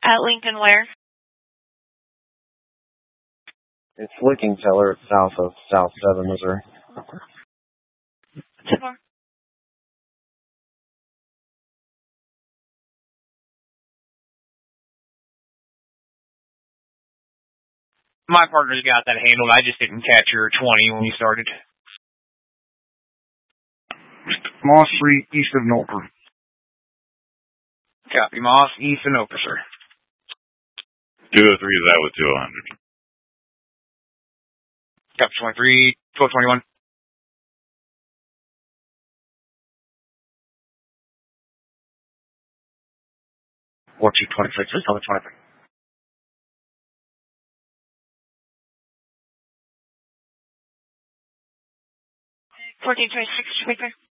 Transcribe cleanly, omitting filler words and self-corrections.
At Lincoln where? It's Licking Teller. It's south of South 7, Missouri. 2-4. My partner's got that handled. I just didn't catch your 20 when we started. Moss Street, east of Noper. Copy, Moss, east of Noper, sir. 203 is out with 200. Copy, 23, 1221. Or 226, just on the 23. 1426, Baker.